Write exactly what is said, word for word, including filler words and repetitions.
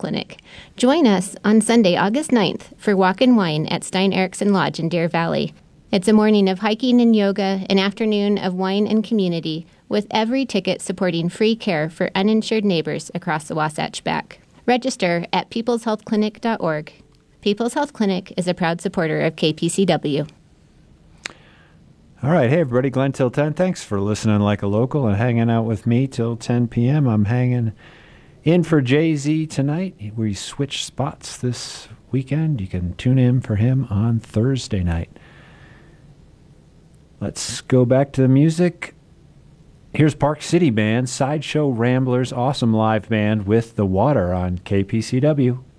Clinic. Join us on Sunday, August ninth for Walk and Wine at Stein Eriksen Lodge in Deer Valley. It's a morning of hiking and yoga, an afternoon of wine and community, with every ticket supporting free care for uninsured neighbors across the Wasatch Back. Register at peoples health clinic dot org. People's Health Clinic is a proud supporter of K P C W. All right. Hey, everybody. Glenn till ten. Thanks for listening like a local and hanging out with me till ten p.m. I'm hanging in for Jay-Z tonight. We switch spots this weekend. You can tune in for him on Thursday night. Let's go back to the music. Here's Park City Band, Sideshow Ramblers, awesome live band with The Water on K P C W.